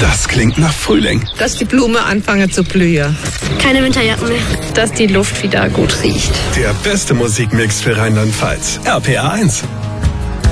Das klingt nach Frühling. Dass die Blumen anfangen zu blühen. Keine Winterjacken mehr. Dass die Luft wieder gut riecht. Der beste Musikmix für Rheinland-Pfalz. RPA 1.